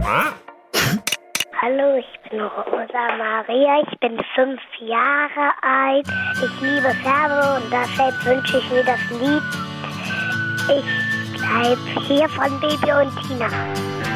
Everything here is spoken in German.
Hallo, ich bin Rosa Maria, ich bin 5 Jahre alt. Ich liebe Färbe und deshalb wünsche ich mir das Lied Ich bleib hier von Baby und Tina.